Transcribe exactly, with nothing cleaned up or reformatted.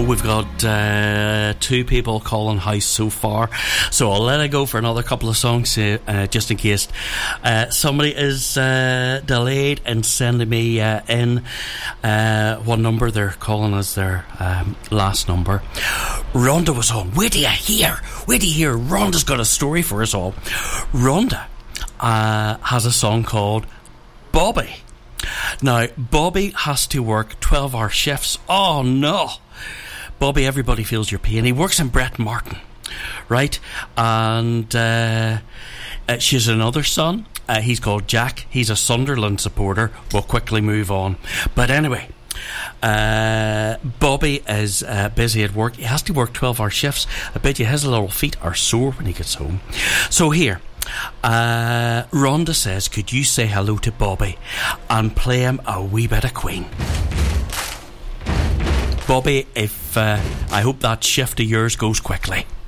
we've got uh, two people calling house so far, so I'll let it go for another couple of songs uh, uh, just in case uh, somebody is uh, delayed in sending me uh, in uh, what number they're calling as their um, last number. Rhonda was on. Wait till you hear, wait till you hear. Rhonda's got a story for us all. Rhonda uh, has a song called Bobby. Now, Bobby has to work twelve hour shifts. Oh no! Bobby, everybody feels your pain. He works in Brett Martin, right? And uh, uh, she has another son. Uh, he's called Jack. He's a Sunderland supporter. We'll quickly move on. But anyway, uh, Bobby is uh, busy at work. He has to work twelve hour shifts. I bet you his little feet are sore when he gets home. So here, uh, Rhonda says, could you say hello to Bobby and play him a wee bit of Queen? Bobby, if uh, I hope that shift of yours goes quickly.